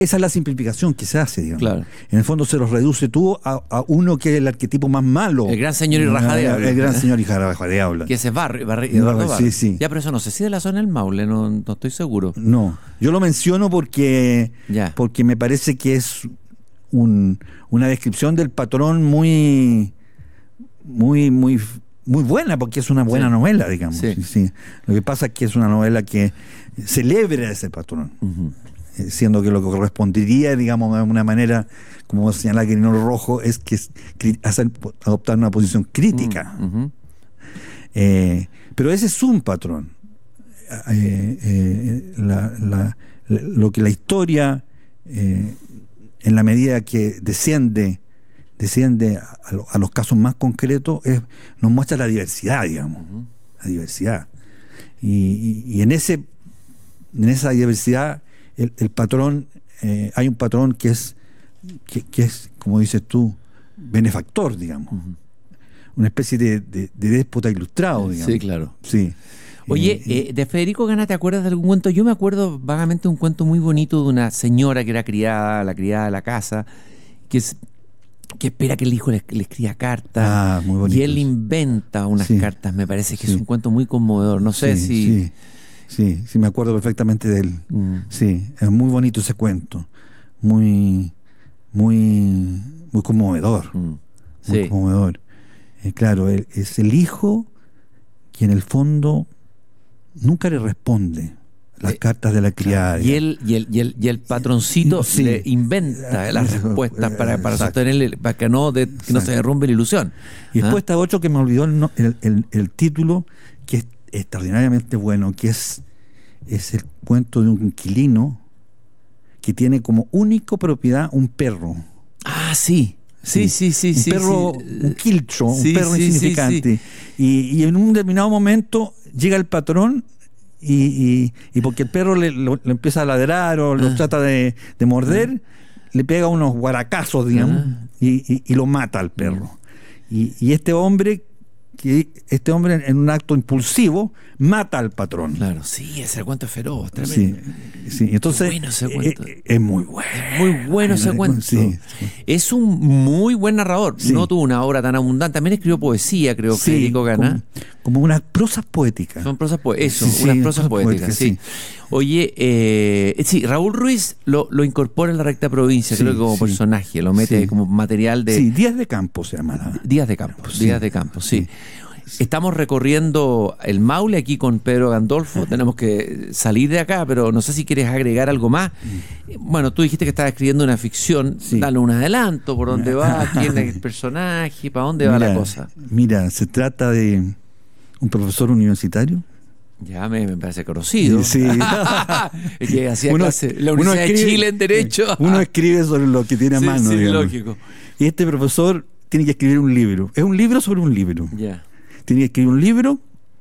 Esa es la simplificación que se hace, digamos. Claro. En el fondo se los reduce tú a uno que es el arquetipo más malo. El gran señor y raja de habla. El gran señor y raja de habla. Que ese es Eduardo Barri. Sí, sí. Ya, pero eso no sé si de la zona del Maule, no estoy seguro. No, yo lo menciono porque me parece que es una descripción del patrón muy buena, porque es una buena novela, digamos. Sí. Sí. Lo que pasa es que es una novela que celebra ese patrón. Uh-huh. Siendo que lo que correspondería, digamos, de una manera, como señala Quirino Rojo, es que adoptar una posición crítica. Uh-huh. Pero ese es un patrón. Lo que la historia, en la medida que desciende a los casos más concretos, nos muestra la diversidad, digamos. Uh-huh. La diversidad. Y en esa diversidad, el patrón, hay un patrón que es, como dices tú, benefactor, digamos. Uh-huh. Una especie de déspota ilustrado, digamos. Sí, claro. Sí. Oye, de Federico Gana, ¿te acuerdas de algún cuento? Yo me acuerdo vagamente de un cuento muy bonito de una señora que era la criada de la casa, que espera que el hijo le escriba cartas. Muy bonito. Y él inventa unas cartas. Me parece que es un cuento muy conmovedor. No sé si... Sí, me acuerdo perfectamente de él. Sí, es muy bonito ese cuento. Muy conmovedor. Muy conmovedor. Claro, es el hijo que en el fondo nunca le responde las cartas de la criada. Y el patroncito le inventa las respuestas para sostenerle, para que no se derrumbe la ilusión. Y después está otro que me olvidó el título, que es extraordinariamente bueno, que es el cuento de un inquilino que tiene como único propiedad un perro. Ah, sí. Sí. Un perro, un quiltro, un perro insignificante. Y en un determinado momento llega el patrón y porque el perro le empieza a ladrar o lo trata de morder, le pega unos guaracazos, digamos, y lo mata al perro. Y este hombre en un acto impulsivo mata al patrón. Claro, sí, ese cuento es feroz, tremendo. Sí. Entonces, bueno ese cuento. Es muy bueno. Muy bueno ese cuento. Sí. Es un muy buen narrador. Sí. No tuvo una obra tan abundante. También escribió poesía, creo, Federico Gana. Como unas prosas poéticas. Son prosas poéticas. Unas prosas poéticas, sí. Oye, Raúl Ruiz lo incorpora en La Recta Provincia, creo que como personaje, lo mete como material de... Sí, Días de Campo se llama. Días de Campo, sí. Estamos recorriendo el Maule aquí con Pedro Gandolfo. Tenemos que salir de acá, pero no sé si quieres agregar algo más. Bueno, tú dijiste que estabas escribiendo una ficción. Dale un adelanto, por dónde va, quién es el personaje, para dónde va la cosa. Mira, se trata de un profesor universitario. Ya me parece conocido. Sí. Que hacía clase la Universidad de Chile en Derecho. Uno escribe sobre lo que tiene a mano. Sí, digamos. lógico. Y este profesor tiene que escribir un libro. Es un libro sobre un libro. Ya. Tiene que escribir un libro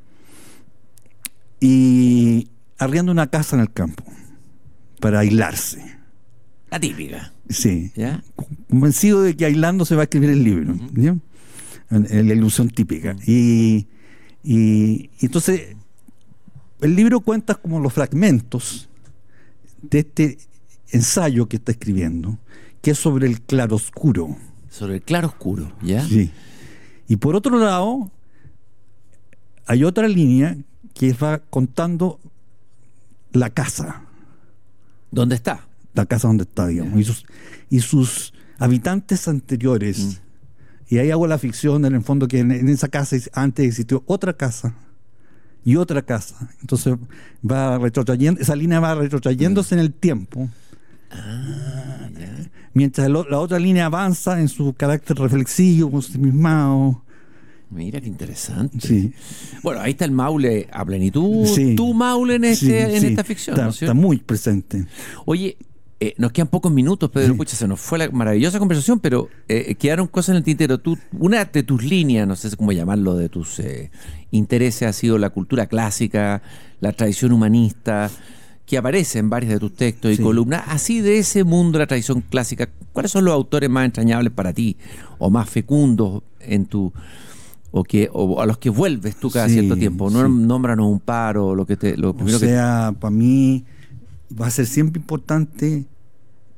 y arrienda una casa en el campo para aislarse. La típica. Sí. ¿Ya? Convencido de que aislando se va a escribir el libro. ¿Ya? La ilusión típica. Y entonces el libro cuenta como los fragmentos de este ensayo que está escribiendo, que es sobre el claroscuro. Sobre el claroscuro, ¿ya? Sí. Y por otro lado, hay otra línea que va contando la casa. ¿Dónde está? La casa donde está, digamos. Y sus habitantes anteriores. Y ahí hago la ficción, en el fondo, que en esa casa antes existió otra casa y otra casa. Entonces va retrotrayendo, esa línea va retrotrayéndose en el tiempo. Mientras la otra línea avanza en su carácter reflexivo, ensimismado. Mira qué interesante. Sí. Bueno, ahí está el Maule a plenitud. Sí. Tu Maule en esta ficción. Está muy presente. Oye, nos quedan pocos minutos, Pedro. Pucha, se nos fue la maravillosa conversación, pero quedaron cosas en el tintero. Una de tus líneas, no sé cómo llamarlo, de tus intereses ha sido la cultura clásica, la tradición humanista, que aparece en varios de tus textos y columnas. Así, de ese mundo de la tradición clásica, ¿cuáles son los autores más entrañables para ti o más fecundos en tu... o a los que vuelves tú cada cierto tiempo? Nómbranos un par o lo primero para mí va a ser siempre importante